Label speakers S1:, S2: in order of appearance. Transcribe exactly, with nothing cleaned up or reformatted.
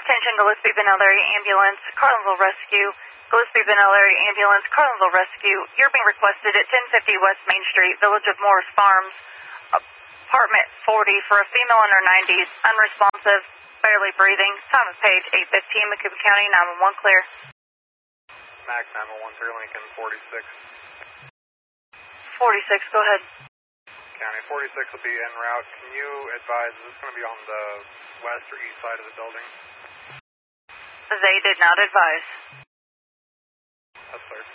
S1: Attention Gillespie Benel area ambulance, Carlinville Rescue. Gillespie Benel area ambulance, Carlinville Rescue. You're being requested at ten fifty West Main Street, Village of Morris Farms, apartment forty for a female in her nineties, unresponsive, barely breathing. Time of page eight fifteen, Macomb County, nine one one clear.
S2: Mac nine one one, Sir Lincoln, forty-six.
S1: forty-six, go ahead.
S2: County, forty-six will be en route. Can you advise, is this going to be on the west or east side of the building?
S1: They did not advise.
S2: Yes, sir.